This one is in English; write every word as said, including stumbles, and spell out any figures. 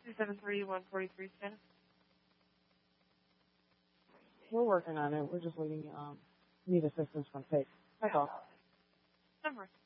two seven three, one four three status. We're working on it. We're just waiting, um, need assistance from Faith. That's all. Number.